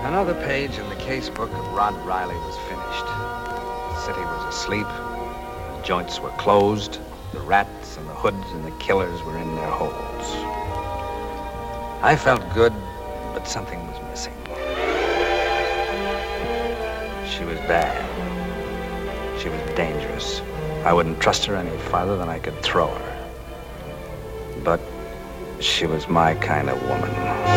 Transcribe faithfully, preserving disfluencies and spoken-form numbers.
Another page in the casebook of Rod Riley was finished. The city was asleep. The joints were closed. The rats and the hoods and the killers were in their holes. I felt good, but something was missing. She was bad. She was dangerous. I wouldn't trust her any farther than I could throw her. But she was my kind of woman.